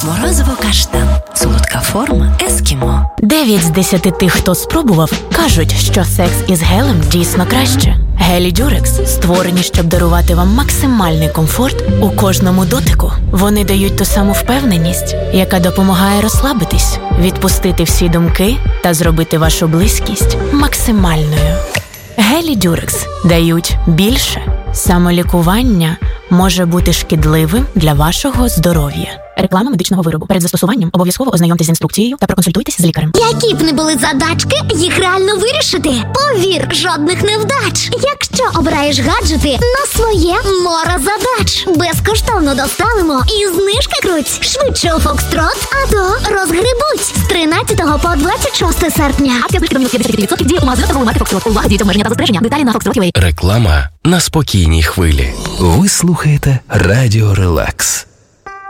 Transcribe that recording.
Морозиво-каштан. Солодка форма ескімо. 9 з 10 тих, хто спробував, кажуть, що секс із гелем дійсно краще. Гелі Дюрекс створені, щоб дарувати вам максимальний комфорт у кожному дотику. Вони дають ту саму впевненість, яка допомагає розслабитись, відпустити всі думки та зробити вашу близькість максимальною. Гелі Дюрекс дають більше. Самолікування може бути шкідливим для вашого здоров'я. Реклама медичного виробу. Перед застосуванням обов'язково ознайомтесь з інструкцією та проконсультуйтесь з лікарем. Які б не були задачки, їх реально вирішити. Повір, жодних невдач. Якщо обираєш гаджети на своє море задач. Безкоштовно доставимо і знижки круть. Швидше у Фокстрот, а то розгребуть. З 13 по 26 серпня. Акція знижки до мінус 50% діє у магазинах та веломаркет Фокстрот. Увага, діють обмеження та застереження. Деталі на Фокстрот.ua. Реклама на спокійній хвилі. Ви слухаєте Радіо Релакс.